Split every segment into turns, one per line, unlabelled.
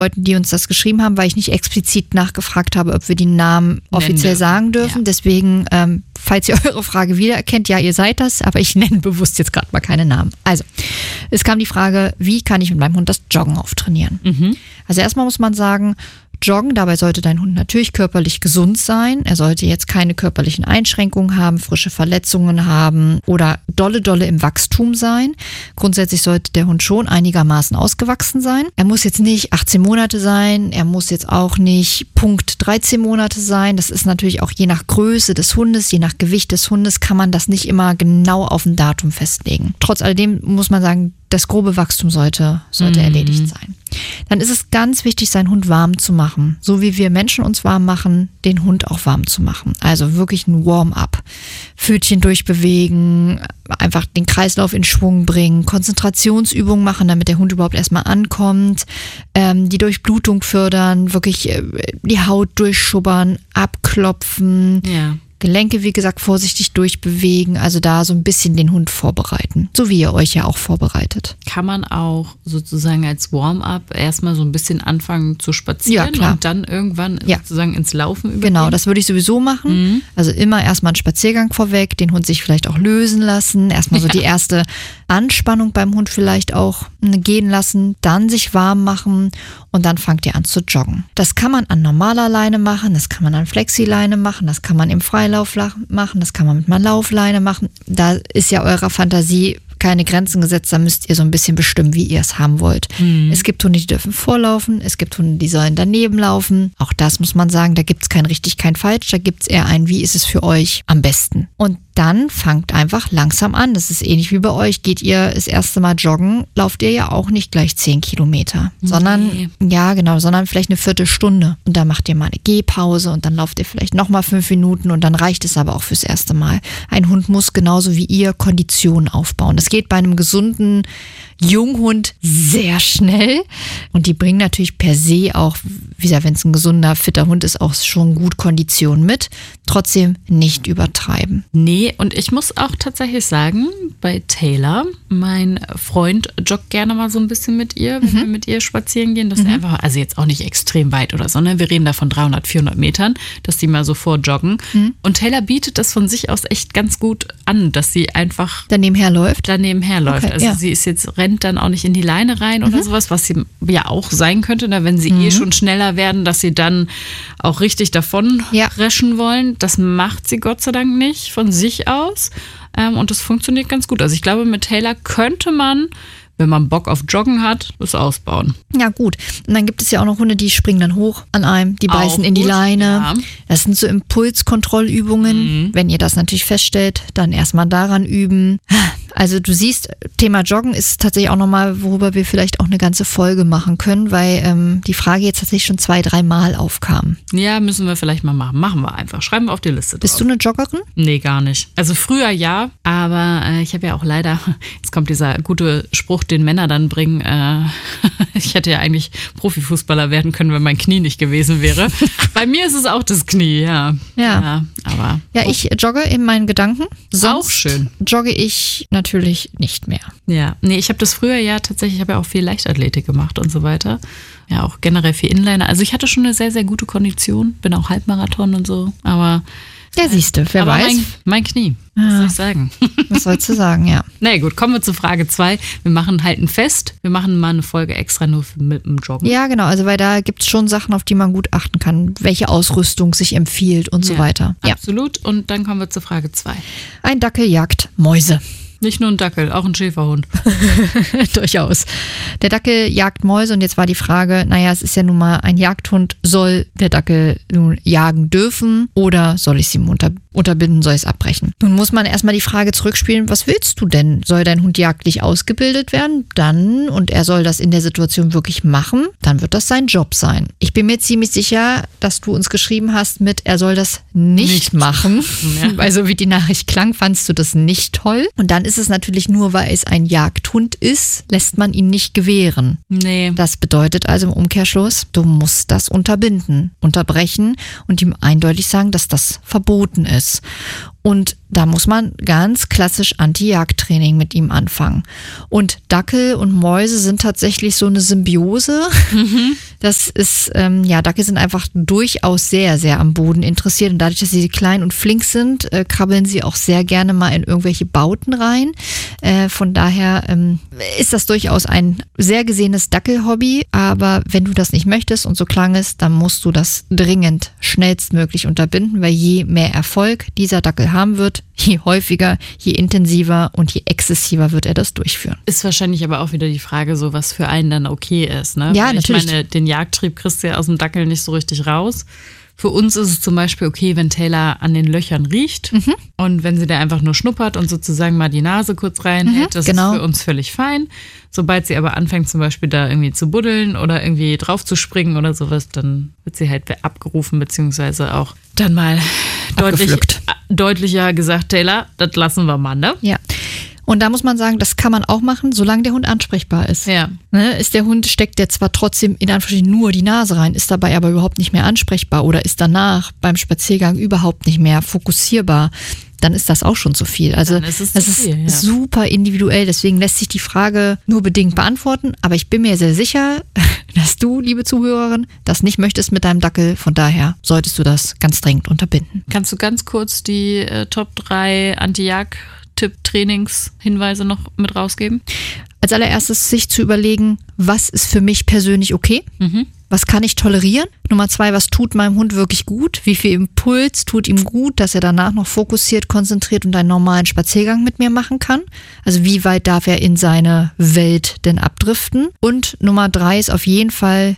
Leuten, die uns das geschrieben haben, weil ich nicht explizit nachgefragt habe, ob wir die Namen offiziell sagen dürfen. Ja. Deswegen, falls ihr eure Frage wiedererkennt, ja, ihr seid das, aber ich nenne bewusst jetzt gerade mal keine Namen. Also, es kam die Frage, wie kann ich mit meinem Hund das Joggen auftrainieren? Also erstmal muss man sagen, Joggen, dabei sollte dein Hund natürlich körperlich gesund sein. Er sollte jetzt keine körperlichen Einschränkungen haben, frische Verletzungen haben oder dolle im Wachstum sein. Grundsätzlich sollte der Hund schon einigermaßen ausgewachsen sein. Er muss jetzt nicht 18 Monate sein, er muss jetzt auch nicht Punkt 13 Monate sein. Das ist natürlich auch je nach Größe des Hundes, je nach Gewicht des Hundes kann man das nicht immer genau auf ein Datum festlegen. Trotz alledem muss man sagen, das grobe Wachstum sollte erledigt sein. Dann ist es ganz wichtig, seinen Hund warm zu machen. So wie wir Menschen uns warm machen, den Hund auch warm zu machen. Also wirklich ein Warm-up. Pfötchen durchbewegen, einfach den Kreislauf in Schwung bringen, Konzentrationsübungen machen, damit der Hund überhaupt erstmal ankommt, die Durchblutung fördern, wirklich die Haut durchschubbern, abklopfen. Ja. Gelenke, wie gesagt, vorsichtig durchbewegen, also da so ein bisschen den Hund vorbereiten, so wie ihr euch ja auch vorbereitet.
Kann man auch sozusagen als Warm-up erstmal so ein bisschen anfangen zu spazieren und dann irgendwann sozusagen ins Laufen übergehen? Genau,
das würde ich sowieso machen. Also immer erstmal einen Spaziergang vorweg, den Hund sich vielleicht auch lösen lassen, erstmal so die erste Anspannung beim Hund vielleicht auch gehen lassen, dann sich warm machen und dann fangt ihr an zu joggen. Das kann man an normaler Leine machen, das kann man an Flexileine machen, das kann man im Freilauf machen, das kann man mit einer Laufleine machen. Da ist ja eurer Fantasie keine Grenzen gesetzt, da müsst ihr so ein bisschen bestimmen, wie ihr es haben wollt. Es gibt Hunde, die dürfen vorlaufen, es gibt Hunde, die sollen daneben laufen. Auch das muss man sagen, da gibt es kein richtig, kein falsch, da gibt es eher ein, wie ist es für euch am besten. Und dann fangt einfach langsam an. Das ist ähnlich wie bei euch. Geht ihr das erste Mal joggen, lauft ihr ja auch nicht gleich 10 Kilometer, sondern vielleicht eine Viertelstunde. Und dann macht ihr mal eine Gehpause und dann lauft ihr vielleicht nochmal 5 Minuten und dann reicht es aber auch fürs erste Mal. Ein Hund muss genauso wie ihr Kondition aufbauen. Das geht bei einem gesunden Junghund sehr schnell und die bringen natürlich per se auch, wie gesagt, wenn es ein gesunder, fitter Hund ist, auch schon gut Kondition mit. Trotzdem nicht übertreiben.
Nee, und ich muss auch tatsächlich sagen, bei Taylor, mein Freund joggt gerne mal so ein bisschen mit ihr, wenn wir mit ihr spazieren gehen. Das ist einfach, also jetzt auch nicht extrem weit oder so, ne? Wir reden da von 300, 400 Metern, dass die mal so vorjoggen. Und Taylor bietet das von sich aus echt ganz gut an, dass sie einfach
daneben herläuft.
Okay, also sie ist jetzt, rennt dann auch nicht in die Leine rein oder sowas, was sie ja auch sein könnte, ne? Wenn sie schon schneller werden, dass sie dann auch richtig davon reschen wollen. Das macht sie Gott sei Dank nicht von sich aus. Und das funktioniert ganz gut. Also ich glaube, mit Taylor könnte man, wenn man Bock auf Joggen hat, das ausbauen.
Ja, gut. Und dann gibt es ja auch noch Hunde, die springen dann hoch an einem, die beißen in die Leine. Ja. Das sind so Impulskontrollübungen. Wenn ihr das natürlich feststellt, dann erstmal daran üben. Also du siehst, Thema Joggen ist tatsächlich auch nochmal, worüber wir vielleicht auch eine ganze Folge machen können, weil die Frage jetzt tatsächlich schon 2-3 Mal aufkam.
Ja, müssen wir vielleicht mal machen. Machen wir einfach. Schreiben wir auf die Liste drauf.
Bist du eine Joggerin?
Nee, gar nicht. Also früher ja, aber ich habe ja auch leider, jetzt kommt dieser gute Spruch, den Männer dann bringen, ich hätte ja eigentlich Profifußballer werden können, wenn mein Knie nicht gewesen wäre. Bei mir ist es auch das Knie, ja. Aber
ich jogge in meinen Gedanken. Sonst
auch schön.
Jogge ich natürlich nicht mehr.
Ja, nee, ich habe das früher tatsächlich, ich habe ja auch viel Leichtathletik gemacht und so weiter. Ja, auch generell viel Inliner. Also ich hatte schon eine sehr, sehr gute Kondition, bin auch Halbmarathon und so, aber
ja, siehst du, wer weiß.
Mein Knie, was soll ich sagen?
Was sollst du sagen, ja.
Na nee, gut, kommen wir zu Frage 2. Wir machen halt ein Fest. Wir machen mal eine Folge extra nur mit dem Joggen.
Ja, genau, also weil da gibt es schon Sachen, auf die man gut achten kann, welche Ausrüstung sich empfiehlt und so weiter. Ja,
absolut. Und dann kommen wir zu Frage 2.
Ein Dackel jagt Mäuse.
Nicht nur ein Dackel, auch ein Schäferhund.
Durchaus. Der Dackel jagt Mäuse und jetzt war die Frage, es ist ja nun mal ein Jagdhund, soll der Dackel nun jagen dürfen oder soll ich es ihm unterbinden, soll ich es abbrechen? Nun muss man erstmal die Frage zurückspielen, was willst du denn? Soll dein Hund jagdlich ausgebildet werden? Dann, und er soll das in der Situation wirklich machen, dann wird das sein Job sein. Ich bin mir ziemlich sicher, dass du uns geschrieben hast mit, er soll das nicht machen. Ja. Weil so wie die Nachricht klang, fandst du das nicht toll. Und dann ist es natürlich nur, weil es ein Jagdhund ist, lässt man ihn nicht gewähren.
Nee.
Das bedeutet also im Umkehrschluss, du musst das unterbinden, unterbrechen und ihm eindeutig sagen, dass das verboten ist. ist. Und da muss man ganz klassisch Anti-Jagd-Training mit ihm anfangen. Und Dackel und Mäuse sind tatsächlich so eine Symbiose. Das ist, Dackel sind einfach durchaus sehr, sehr am Boden interessiert. Und dadurch, dass sie klein und flink sind, krabbeln sie auch sehr gerne mal in irgendwelche Bauten rein. Von daher ist das durchaus ein sehr gesehenes Dackelhobby. Aber wenn du das nicht möchtest und so klang es, dann musst du das dringend schnellstmöglich unterbinden, weil je mehr Erfolg dieser Dackel haben wird, je häufiger, je intensiver und je exzessiver wird er das durchführen.
Ist wahrscheinlich aber auch wieder die Frage, so was für einen dann okay ist. Ne?
Ja,
weil
natürlich.
Ich meine, den Jagdtrieb kriegst du ja aus dem Dackel nicht so richtig raus. Für uns ist es zum Beispiel okay, wenn Taylor an den Löchern riecht und wenn sie da einfach nur schnuppert und sozusagen mal die Nase kurz reinhält, das ist für uns völlig fein. Sobald sie aber anfängt zum Beispiel da irgendwie zu buddeln oder irgendwie drauf zu springen oder sowas, dann wird sie halt abgerufen, beziehungsweise auch dann mal deutlicher gesagt, Taylor, das lassen wir mal, ne?
Ja. Und da muss man sagen, das kann man auch machen, solange der Hund ansprechbar ist.
Ja.
Ne, steckt der zwar trotzdem in Anführungsstrichen nur die Nase rein, ist dabei aber überhaupt nicht mehr ansprechbar oder ist danach beim Spaziergang überhaupt nicht mehr fokussierbar, dann ist das auch schon zu viel. Also das ist super individuell, deswegen lässt sich die Frage nur bedingt beantworten, aber ich bin mir sehr sicher, dass du, liebe Zuhörerin, das nicht möchtest mit deinem Dackel, von daher solltest du das ganz dringend unterbinden.
Kannst du ganz kurz die Top 3 Anti-Jagd-Tipp-Trainings-Hinweise noch mit rausgeben?
Als allererstes sich zu überlegen, was ist für mich persönlich okay? Was kann ich tolerieren? Nummer 2, was tut meinem Hund wirklich gut? Wie viel Impuls tut ihm gut, dass er danach noch fokussiert, konzentriert und einen normalen Spaziergang mit mir machen kann? Also wie weit darf er in seine Welt denn abdriften? Und Nummer 3 ist auf jeden Fall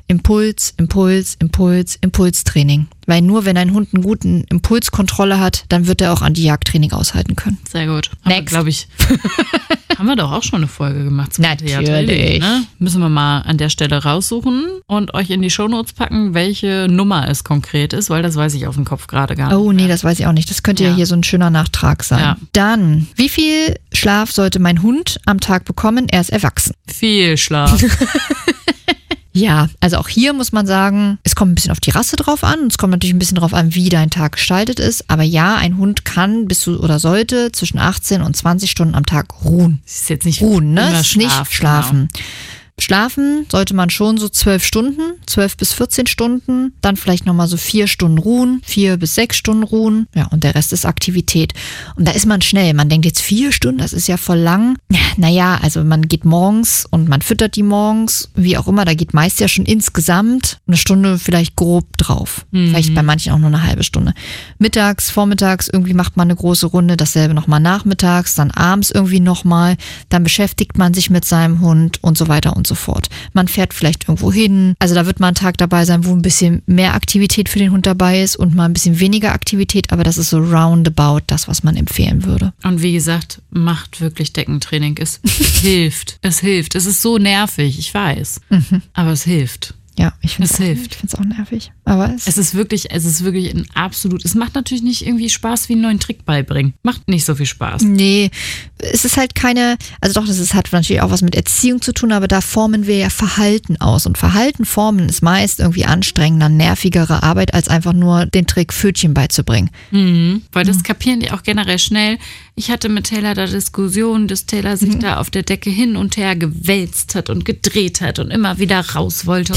Impulstraining. Weil nur wenn ein Hund einen guten Impulskontrolle hat, dann wird er auch Anti-Jagd-Training aushalten können.
Sehr gut.
Next.
Glaube ich. Haben wir doch auch schon eine Folge gemacht zum
Natürlich.
Ne? Müssen wir mal an der Stelle raussuchen und euch in die Shownotes packen, welche Nummer es konkret ist, weil das weiß ich auf dem Kopf gerade gar nicht.
Oh nee, das weiß ich auch nicht. Das könnte ja hier so ein schöner Nachtrag sein. Ja. Dann, wie viel Schlaf sollte mein Hund am Tag bekommen? Er ist erwachsen.
Viel Schlaf.
Ja, also auch hier muss man sagen, es kommt ein bisschen auf die Rasse drauf an und es kommt natürlich ein bisschen drauf an, wie dein Tag gestaltet ist. Aber ja, ein Hund kann sollte zwischen 18 und 20 Stunden am Tag ruhen.
Das ist jetzt nicht
ruhen, ne? Nicht schlafen.
Genau.
Schlafen sollte man schon so 12 bis 14 Stunden, dann vielleicht nochmal so 4 Stunden ruhen, 4 bis 6 Stunden ruhen, ja, und der Rest ist Aktivität. Und da ist man schnell, man denkt jetzt 4 Stunden, das ist ja voll lang. Naja, also man geht morgens und man füttert die morgens, wie auch immer, da geht meist ja schon insgesamt eine Stunde vielleicht grob drauf. Vielleicht bei manchen auch nur eine halbe Stunde. Mittags, vormittags irgendwie macht man eine große Runde, dasselbe nochmal nachmittags, dann abends irgendwie nochmal, dann beschäftigt man sich mit seinem Hund und so weiter und so fort. Man fährt vielleicht irgendwo hin. Also da wird mal ein Tag dabei sein, wo ein bisschen mehr Aktivität für den Hund dabei ist und mal ein bisschen weniger Aktivität, aber das ist so roundabout das, was man empfehlen würde.
Und wie gesagt, macht wirklich Deckentraining. Es hilft. Es hilft. Es ist so nervig, ich weiß. Aber es hilft.
Ja, ich finde es auch nervig. Aber
es ist wirklich ein absolut, es macht natürlich nicht irgendwie Spaß wie einen neuen Trick beibringen. Macht nicht so viel Spaß.
Nee, es ist halt hat natürlich auch was mit Erziehung zu tun, aber da formen wir ja Verhalten aus. Und Verhalten formen ist meist irgendwie anstrengender, nervigere Arbeit, als einfach nur den Trick Pfötchen beizubringen.
Weil das kapieren die auch generell schnell. Ich hatte mit Taylor da Diskussionen, dass Taylor sich da auf der Decke hin und her gewälzt hat und gedreht hat und immer wieder raus wollte.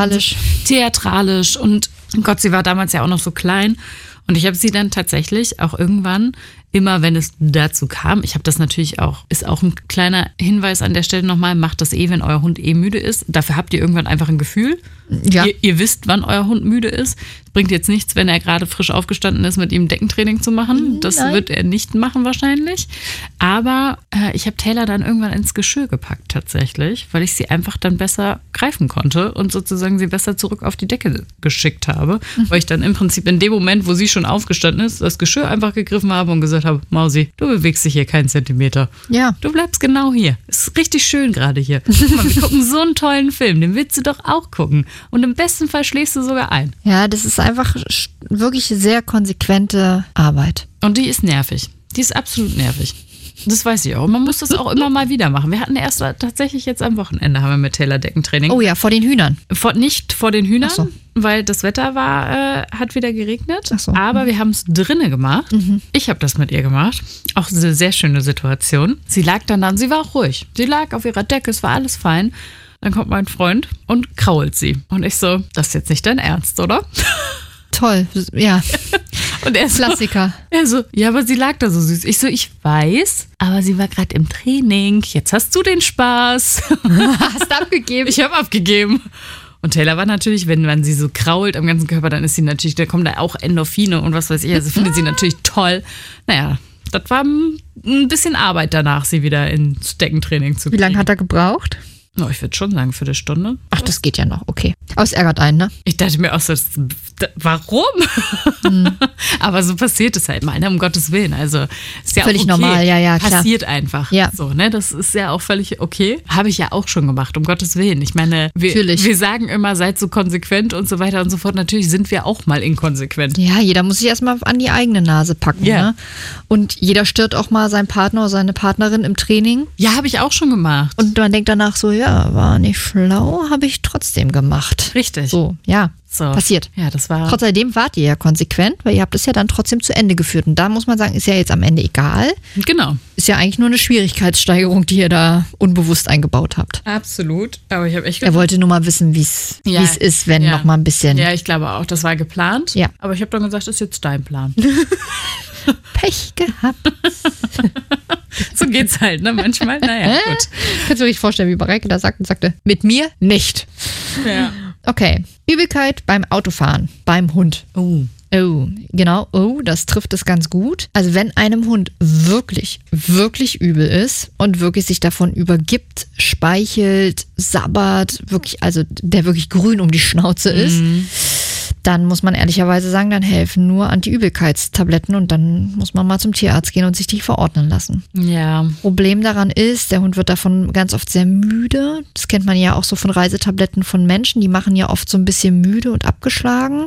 Theatralisch und Gott, sie war damals ja auch noch so klein und ich habe sie dann tatsächlich auch irgendwann, immer wenn es dazu kam, ich habe das natürlich auch, ist auch ein kleiner Hinweis an der Stelle nochmal, macht das wenn euer Hund müde ist. Dafür habt ihr irgendwann einfach ein Gefühl. Ja. Ihr wisst, wann euer Hund müde ist. Es bringt jetzt nichts, wenn er gerade frisch aufgestanden ist, mit ihm Deckentraining zu machen. Das wird er nicht machen wahrscheinlich. Aber ich habe Taylor dann irgendwann ins Geschirr gepackt tatsächlich, weil ich sie einfach dann besser greifen konnte und sozusagen sie besser zurück auf die Decke geschickt habe. Weil ich dann im Prinzip in dem Moment, wo sie schon aufgestanden ist, das Geschirr einfach gegriffen habe und gesagt habe, Mausi, du bewegst dich hier keinen Zentimeter.
Ja.
Du bleibst genau hier. Es ist richtig schön gerade hier. Guck mal, wir gucken so einen tollen Film, den willst du doch auch gucken. Und im besten Fall schläfst du sogar ein.
Ja, das ist einfach wirklich sehr konsequente Arbeit.
Und die ist nervig. Die ist absolut nervig. Das weiß ich auch. Man muss das auch immer mal wieder machen. Wir hatten erst tatsächlich jetzt am Wochenende haben wir mit Taylor Deckentraining.
Oh ja, vor den Hühnern.
Nicht vor den Hühnern, weil das Wetter hat wieder geregnet.
Ach so.
Aber wir haben es drinnen gemacht. Ich habe das mit ihr gemacht. Auch eine sehr schöne Situation. Sie lag dann da und sie war auch ruhig. Sie lag auf ihrer Decke, es war alles fein. Dann kommt mein Freund und krault sie. Und ich so, das ist jetzt nicht dein Ernst, oder?
Toll, ja.
Und er
Klassiker.
Er so, ja, aber sie lag da so süß. Ich so, ich weiß, aber sie war gerade im Training. Jetzt hast du den Spaß.
Hast abgegeben?
Ich habe abgegeben. Und Taylor war natürlich, wenn man sie so krault am ganzen Körper, dann ist sie natürlich, da kommen da auch Endorphine und was weiß ich. Also findet sie natürlich toll. Naja, das war ein bisschen Arbeit danach, sie wieder ins Deckentraining zu kriegen.
Wie lange hat er gebraucht?
Oh, ich würde schon sagen, für eine Stunde.
Ach, das geht ja noch, okay. Aber es ärgert einen, ne?
Ich dachte mir auch so, warum? Aber so passiert es halt mal, ne? Um Gottes Willen. Also ist ja
völlig
auch okay.
Normal, ja, klar.
Passiert einfach.
Ja.
So, ne? Das ist ja auch völlig okay. Habe ich ja auch schon gemacht, um Gottes Willen. Ich meine, wir sagen immer, seid so konsequent und so weiter und so fort. Natürlich sind wir auch mal inkonsequent.
Ja, jeder muss sich erstmal an die eigene Nase packen.
Ja.
Ne? Und jeder stört auch mal seinen Partner oder seine Partnerin im Training.
Ja, habe ich auch schon gemacht.
Und man denkt danach so, ja, war nicht schlau, habe ich trotzdem gemacht.
Richtig.
So, ja.
So.
Passiert.
Ja, das war.
Trotzdem wart ihr ja konsequent, weil ihr habt es ja dann trotzdem zu Ende geführt. Und da muss man sagen, ist ja jetzt am Ende egal.
Genau.
Ist ja eigentlich nur eine Schwierigkeitssteigerung, die ihr da unbewusst eingebaut habt.
Absolut. Aber ich habe echt
Er wollte nur mal wissen, wie es ist, wenn noch mal ein bisschen.
Ja, ich glaube auch, das war geplant.
Ja.
Aber ich habe dann gesagt, das ist jetzt dein Plan.
Pech gehabt.
So geht's halt, ne? Manchmal. Naja, gut.
Kannst du dir vorstellen, wie Mareike da sagte, mit mir nicht.
Ja.
Okay. Übelkeit beim Autofahren, beim Hund.
Oh,
genau. Oh, das trifft es ganz gut. Also wenn einem Hund wirklich, wirklich übel ist und wirklich sich davon übergibt, speichelt, sabbert, wirklich, also der wirklich grün um die Schnauze ist, dann muss man ehrlicherweise sagen, dann helfen nur Antiübelkeitstabletten und dann muss man mal zum Tierarzt gehen und sich die verordnen lassen.
Ja.
Problem daran ist, der Hund wird davon ganz oft sehr müde. Das kennt man ja auch so von Reisetabletten von Menschen. Die machen ja oft so ein bisschen müde und abgeschlagen.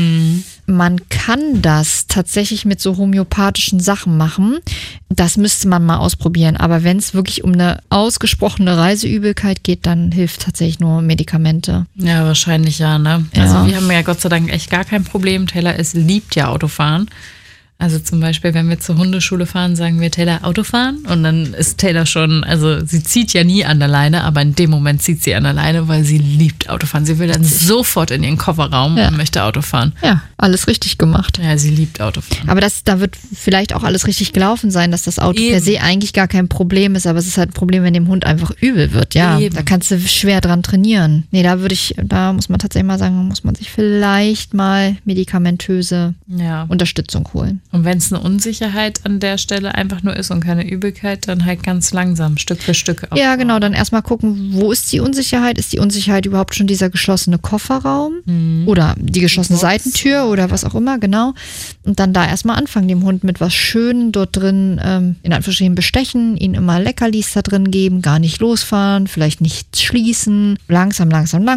Man kann das tatsächlich mit so homöopathischen Sachen machen. Das müsste man mal ausprobieren. Aber wenn es wirklich um eine ausgesprochene Reiseübelkeit geht, dann hilft tatsächlich nur Medikamente.
Ja, wahrscheinlich ja, ne?
Ja.
Also wir haben ja Gott sei Dank echt gar kein Problem. Taylor liebt ja Autofahren. Also zum Beispiel, wenn wir zur Hundeschule fahren, sagen wir Taylor Autofahren und dann ist Taylor schon, also sie zieht ja nie an der Leine, aber in dem Moment zieht sie an der Leine, weil sie liebt Autofahren. Sie will dann sofort in ihren Kofferraum und möchte Autofahren.
Ja, alles richtig gemacht.
Ja, sie liebt Autofahren.
Aber da wird vielleicht auch alles richtig gelaufen sein, dass das Auto per se eigentlich gar kein Problem ist, aber es ist halt ein Problem, wenn dem Hund einfach übel wird. Ja, da kannst du schwer dran trainieren. Nee, da muss man tatsächlich mal sagen, muss man sich vielleicht mal medikamentöse Unterstützung holen.
Und wenn es eine Unsicherheit an der Stelle einfach nur ist und keine Übelkeit, dann halt ganz langsam, Stück für Stück aufbauen.
Ja, genau, dann erstmal gucken, wo ist die Unsicherheit? Ist die Unsicherheit überhaupt schon dieser geschlossene Kofferraum? Oder die geschlossene Seitentür oder was auch immer, genau. Und dann da erstmal anfangen, dem Hund mit was Schönem dort drin, in Anführungsstrichen bestechen, ihn immer Leckerlis da drin geben, gar nicht losfahren, vielleicht nicht schließen, langsam.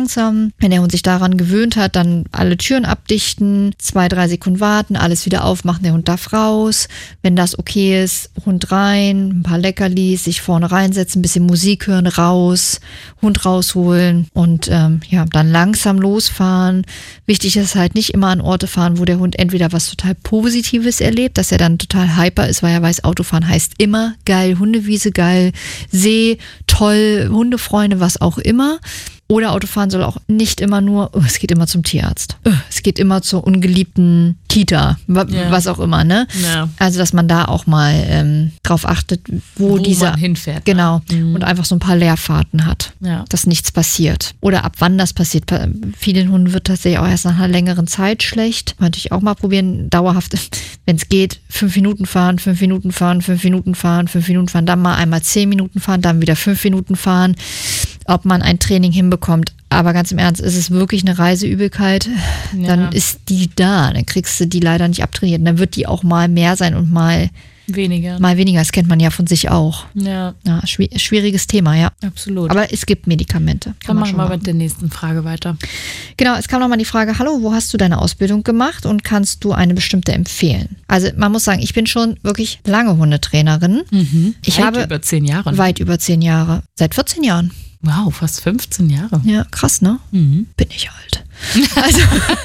Wenn der Hund sich daran gewöhnt hat, dann alle Türen abdichten, 2-3 Sekunden warten, alles wieder aufmachen, der Hund darf raus. Wenn das okay ist, Hund rein, ein paar Leckerlis, sich vorne reinsetzen, ein bisschen Musik hören, raus, Hund rausholen und dann langsam losfahren. Wichtig ist halt nicht immer an Orte fahren, wo der Hund entweder was total Positives erlebt, dass er dann total hyper ist, weil er weiß, Autofahren heißt immer geil, Hundewiese geil, See, toll, Hundefreunde, was auch immer. Oder Autofahren soll auch nicht immer nur, es geht immer zum Tierarzt. Es geht immer zur ungeliebten Kita, was auch immer, ne? Ja. Also, dass man da auch mal drauf achtet, wo dieser
man hinfährt.
Genau. Und einfach so ein paar Leerfahrten hat, dass nichts passiert. Oder ab wann das passiert. Vielen Hunden wird tatsächlich auch erst nach einer längeren Zeit schlecht. Könnte ich auch mal probieren, dauerhaft, wenn es geht, 5 Minuten fahren, 5 Minuten fahren, 5 Minuten fahren, 5 Minuten fahren, dann mal einmal 10 Minuten fahren, dann wieder 5 Minuten fahren, ob man ein Training hinbekommt. Aber ganz im Ernst, ist es wirklich eine Reiseübelkeit, dann ist die da. Dann kriegst du die leider nicht abtrainiert. Und dann wird die auch mal mehr sein und mal
weniger.
Mal weniger, das kennt man ja von sich auch.
Ja.
Schwieriges Thema, ja.
Absolut.
Aber es gibt Medikamente.
Dann machen wir mit der nächsten Frage weiter.
Genau, es kam nochmal die Frage, hallo, wo hast du deine Ausbildung gemacht und kannst du eine bestimmte empfehlen? Also man muss sagen, ich bin schon wirklich lange Hundetrainerin.
Über 10 Jahre.
Weit über 10 Jahre. Seit 14 Jahren.
Wow, fast 15 Jahre.
Ja, krass, ne? Bin ich alt. Also...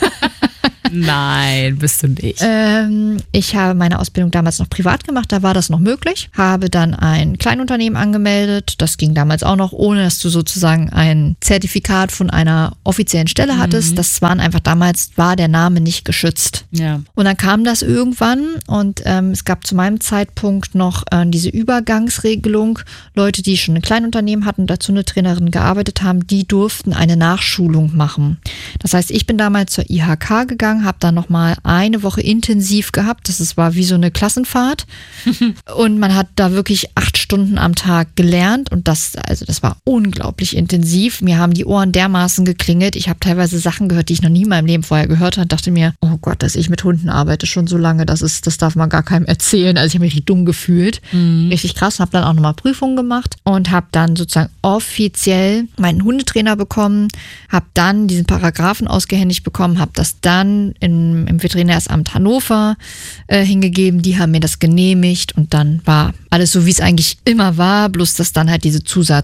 Nein, bist du nicht.
Ich habe meine Ausbildung damals noch privat gemacht, da war das noch möglich. Habe dann ein Kleinunternehmen angemeldet. Das ging damals auch noch, ohne dass du sozusagen ein Zertifikat von einer offiziellen Stelle hattest. Das waren einfach damals, war der Name nicht geschützt.
Ja.
Und dann kam das irgendwann und es gab zu meinem Zeitpunkt noch diese Übergangsregelung. Leute, die schon ein Kleinunternehmen hatten, dazu eine Trainerin gearbeitet haben, die durften eine Nachschulung machen. Das heißt, ich bin damals zur IHK gegangen, habe dann nochmal eine Woche intensiv gehabt. Das war wie so eine Klassenfahrt. Und man hat da wirklich 8 Stunden am Tag gelernt. Und das war unglaublich intensiv. Mir haben die Ohren dermaßen geklingelt. Ich habe teilweise Sachen gehört, die ich noch nie in meinem Leben vorher gehört habe. Und dachte mir, oh Gott, dass ich mit Hunden arbeite schon so lange, das darf man gar keinem erzählen. Also ich habe mich richtig dumm gefühlt. Richtig krass. Habe dann auch nochmal Prüfungen gemacht und habe dann sozusagen offiziell meinen Hundetrainer bekommen. Habe dann diesen Paragraphen ausgehändigt bekommen. Habe das dann im Veterinärsamt Hannover hingegeben. Die haben mir das genehmigt und dann war alles so, wie es eigentlich immer war, bloß dass dann halt dieser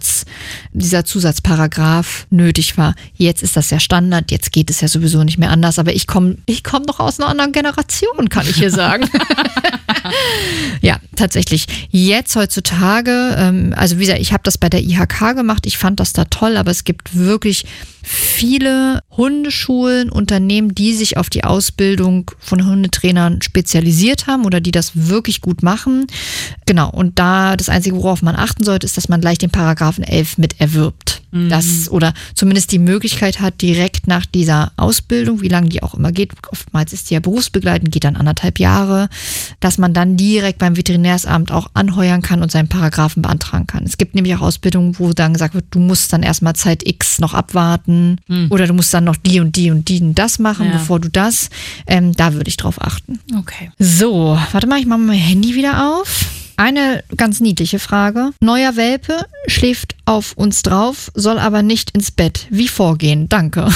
Zusatzparagraph nötig war. Jetzt ist das ja Standard, jetzt geht es ja sowieso nicht mehr anders, aber ich komm noch aus einer anderen Generation, kann ich hier sagen. Ja, tatsächlich. Jetzt heutzutage, also wie gesagt, ich habe das bei der IHK gemacht, ich fand das da toll, aber es gibt wirklich viele Hundeschulen, Unternehmen, die sich auf die Ausbildung von Hundetrainern spezialisiert haben oder die das wirklich gut machen. Genau, und da das Einzige, worauf man achten sollte, ist, dass man gleich den Paragraphen 11 mit erwirbt. Oder zumindest die Möglichkeit hat, direkt nach dieser Ausbildung, wie lange die auch immer geht, oftmals ist die ja berufsbegleitend, geht dann 1,5 Jahre, dass man dann direkt beim Veterinärsamt auch anheuern kann und seinen Paragraphen beantragen kann. Es gibt nämlich auch Ausbildungen, wo dann gesagt wird, du musst dann erstmal Zeit X noch abwarten oder du musst dann noch die und die und die und das machen, bevor du das, da würde ich drauf achten.
Okay.
So, warte mal, ich mache mein Handy wieder auf. Eine ganz niedliche Frage. Neuer Welpe schläft auf uns drauf, soll aber nicht ins Bett. Wie vorgehen? Danke.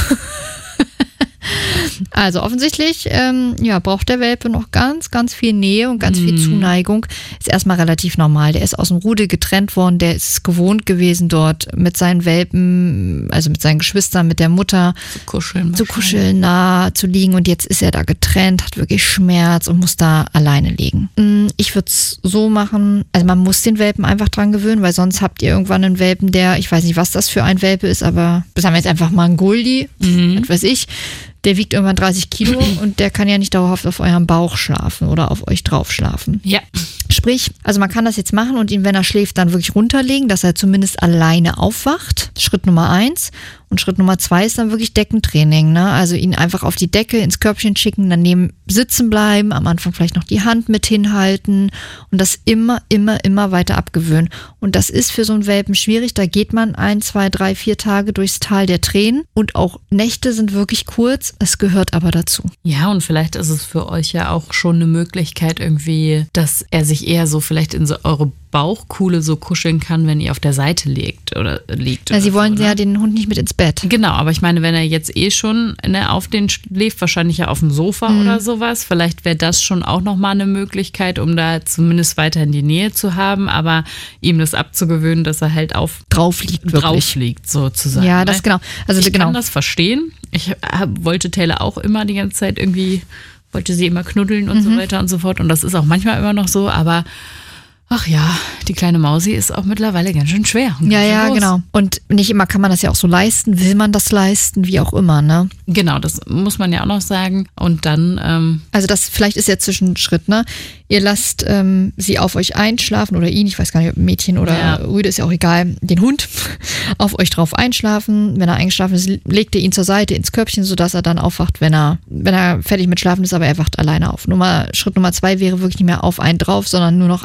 Also offensichtlich braucht der Welpe noch ganz, ganz viel Nähe und ganz viel Zuneigung. Ist erstmal relativ normal. Der ist aus dem Rudel getrennt worden, der ist gewohnt gewesen, dort mit seinen Welpen, also mit seinen Geschwistern, mit der Mutter zu kuscheln, nah zu liegen und jetzt ist er da getrennt, hat wirklich Schmerz und muss da alleine liegen. Ich würde es so machen, also man muss den Welpen einfach dran gewöhnen, weil sonst habt ihr irgendwann einen Welpen, ich weiß nicht, was das für ein Welpe ist, aber das haben wir jetzt einfach mal einen Goldie, was weiß ich. Der wiegt irgendwann 30 Kilo und der kann ja nicht dauerhaft auf eurem Bauch schlafen oder auf euch drauf schlafen.
Ja.
Sprich, also man kann das jetzt machen und ihn, wenn er schläft, dann wirklich runterlegen, dass er zumindest alleine aufwacht. Schritt Nummer 1. Und Schritt Nummer 2 ist dann wirklich Deckentraining, ne? Also ihn einfach auf die Decke, ins Körbchen schicken, daneben sitzen bleiben, am Anfang vielleicht noch die Hand mit hinhalten und das immer weiter abgewöhnen. Und das ist für so einen Welpen schwierig. Da geht man 1, 2, 3, 4 Tage durchs Tal der Tränen und auch Nächte sind wirklich kurz. Es gehört aber dazu.
Ja, und vielleicht ist es für euch ja auch schon eine Möglichkeit irgendwie, dass er sich eher so vielleicht in so eure Bauchkuhle so kuscheln kann, wenn ihr auf der Seite liegt.
Ja, sie wollen ja den Hund nicht mit ins Bett.
Genau, aber ich meine, wenn er jetzt schon auf den schläft, wahrscheinlich ja auf dem Sofa oder sowas, vielleicht wäre das schon auch nochmal eine Möglichkeit, um da zumindest weiter in die Nähe zu haben, aber ihm das abzugewöhnen, dass er halt drauf liegt sozusagen.
Ja, das genau. Also
ich kann das verstehen. Ich wollte Taylor auch immer die ganze Zeit wollte sie immer knuddeln und so weiter und so fort und das ist auch manchmal immer noch so, aber ach ja, die kleine Mausi ist auch mittlerweile ganz schön schwer.
Ja, genau. Und nicht immer kann man das ja auch so leisten. Will man das leisten? Wie auch immer, ne?
Genau, das muss man ja auch noch sagen. Und dann...
Also das vielleicht ist ja Zwischenschritt, ne? Ihr lasst sie auf euch einschlafen oder ihn, ich weiß gar nicht, ob Mädchen oder Rüde, ist ja auch egal, den Hund auf euch drauf einschlafen. Wenn er eingeschlafen ist, legt ihr ihn zur Seite ins Körbchen, sodass er dann aufwacht, wenn er fertig mit Schlafen ist, aber er wacht alleine auf. Schritt Nummer 2 wäre wirklich nicht mehr auf einen drauf, sondern nur noch an einen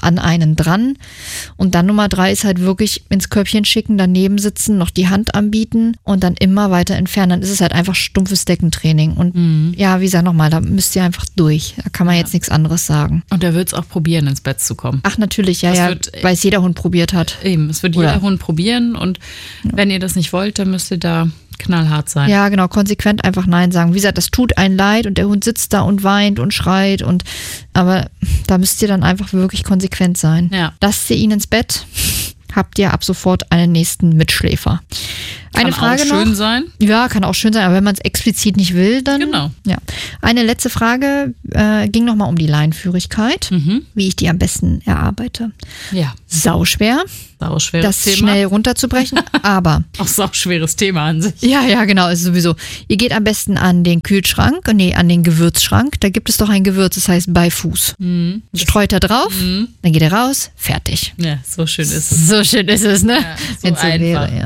Leinen dran. Und dann Nummer 3 ist halt wirklich ins Körbchen schicken, daneben sitzen, noch die Hand anbieten und dann immer weiter entfernen. Dann ist es halt einfach stumpfes Deckentraining. Und ja, wie gesagt, nochmal, da müsst ihr einfach durch. Da kann man jetzt nichts anderes sagen.
Und er wird es auch probieren, ins Bett zu kommen.
Ach, natürlich, weil es jeder Hund probiert hat.
Eben, es wird jeder Hund probieren und wenn ihr das nicht wollt, dann müsst ihr da knallhart sein.
Ja, genau, konsequent einfach Nein sagen. Wie gesagt, das tut einen leid und der Hund sitzt da und weint und schreit aber da müsst ihr dann einfach wirklich konsequent sein.
Ja.
Lasst ihr ihn ins Bett, habt ihr ab sofort einen nächsten Mitschläfer. Eine Frage
auch schön sein.
Ja, kann auch schön sein, aber wenn man es explizit nicht will, dann...
Genau.
Ja. Eine letzte Frage ging nochmal um die Leinenführigkeit, wie ich die am besten erarbeite.
Ja.
Sauschwer.
Sauschweres Thema.
Das schnell runterzubrechen, aber...
Auch sauschweres Thema an sich.
Ja, genau, ist sowieso. Ihr geht am besten an den Kühlschrank, an den Gewürzschrank. Da gibt es doch ein Gewürz, das heißt Beifuß. Streut da drauf, dann geht er raus, fertig.
Ja, so schön ist es.
So schön ist es, ne?
Ja, so einfach.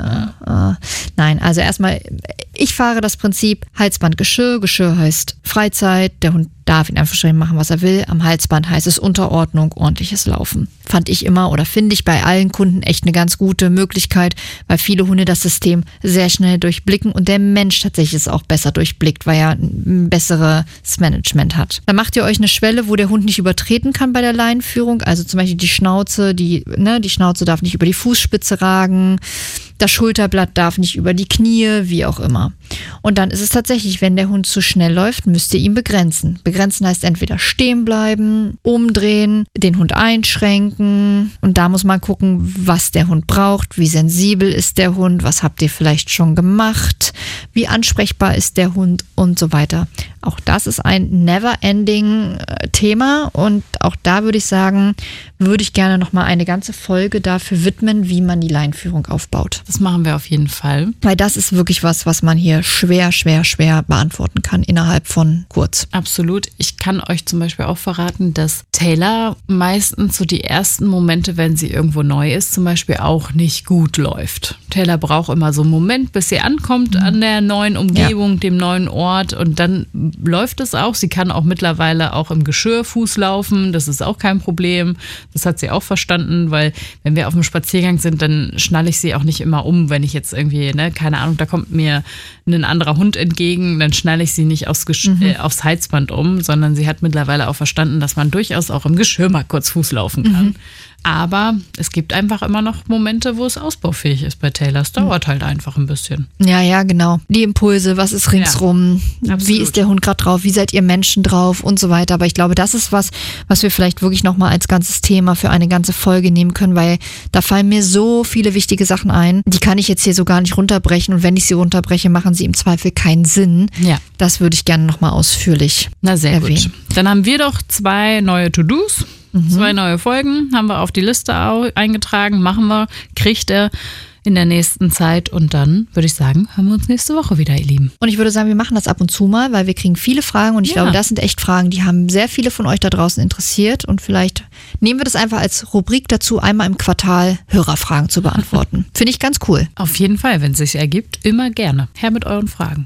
Wäre. Nein, also erstmal, ich fahre das Prinzip Halsband Geschirr. Geschirr heißt Freizeit. Der Hund darf in Anführungsstrichen machen, was er will. Am Halsband heißt es Unterordnung, ordentliches Laufen. Fand ich immer oder finde ich bei allen Kunden echt eine ganz gute Möglichkeit, weil viele Hunde das System sehr schnell durchblicken und der Mensch tatsächlich es auch besser durchblickt, weil er ein besseres Management hat. Dann macht ihr euch eine Schwelle, wo der Hund nicht übertreten kann bei der Leinenführung. Also zum Beispiel die Schnauze, die Schnauze darf nicht über die Fußspitze ragen. Das Schulterblatt darf nicht über die Knie, wie auch immer. Und dann ist es tatsächlich, wenn der Hund zu schnell läuft, müsst ihr ihn begrenzen. Begrenzen heißt entweder stehen bleiben, umdrehen, den Hund einschränken. Und da muss man gucken, was der Hund braucht, wie sensibel ist der Hund, was habt ihr vielleicht schon gemacht, wie ansprechbar ist der Hund und so weiter. Auch das ist ein never-ending Thema und auch da würde ich sagen, würde ich gerne nochmal eine ganze Folge dafür widmen, wie man die Leinenführung aufbaut.
Das machen wir auf jeden Fall.
Weil das ist wirklich was man hier schwer beantworten kann innerhalb von kurz.
Absolut. Ich kann euch zum Beispiel auch verraten, dass Taylor meistens so die ersten Momente, wenn sie irgendwo neu ist, zum Beispiel auch nicht gut läuft. Taylor braucht immer so einen Moment, bis sie ankommt an der neuen Umgebung, dem neuen Ort und dann läuft es auch. Sie kann auch mittlerweile auch im Geschirr Fuß laufen. Das ist auch kein Problem. Das hat sie auch verstanden, weil wenn wir auf dem Spaziergang sind, dann schnalle ich sie auch nicht immer um, wenn ich jetzt irgendwie, keine Ahnung, da kommt mir ein anderer Hund entgegen, dann schnalle ich sie nicht aufs Halsband um, sondern sie hat mittlerweile auch verstanden, dass man durchaus auch im Geschirr mal kurz Fuß laufen kann. Aber es gibt einfach immer noch Momente, wo es ausbaufähig ist bei Taylor. Es dauert halt einfach ein bisschen.
Ja, genau. Die Impulse, was ist ringsrum, wie ist der Hund gerade drauf, wie seid ihr Menschen drauf und so weiter. Aber ich glaube, das ist was wir vielleicht wirklich nochmal als ganzes Thema für eine ganze Folge nehmen können, weil da fallen mir so viele wichtige Sachen ein. Die kann ich jetzt hier so gar nicht runterbrechen und wenn ich sie runterbreche, machen sie im Zweifel keinen Sinn. Ja. Das würde ich gerne nochmal ausführlich erwähnen.
Gut. Dann haben wir doch 2 neue To-Dos. 2 neue Folgen haben wir auf die Liste eingetragen, machen wir, kriegt er in der nächsten Zeit und dann würde ich sagen, hören wir uns nächste Woche wieder, ihr Lieben.
Und ich würde sagen, wir machen das ab und zu mal, weil wir kriegen viele Fragen und ich glaube, das sind echt Fragen, die haben sehr viele von euch da draußen interessiert und vielleicht nehmen wir das einfach als Rubrik dazu, einmal im Quartal Hörerfragen zu beantworten. Finde ich ganz cool.
Auf jeden Fall, wenn es sich ergibt, immer gerne. Her mit euren Fragen.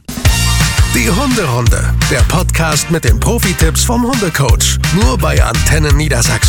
Die Hunderunde, der Podcast mit den Profi-Tipps vom Hundecoach. Nur bei Antenne Niedersachsen.